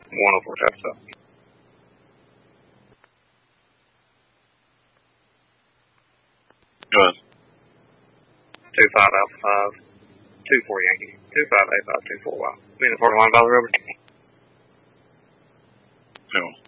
104 Texas. 25 Alpha 5, 24 Yankee, 2585, 24 Y. Being the 41 Valley River. No.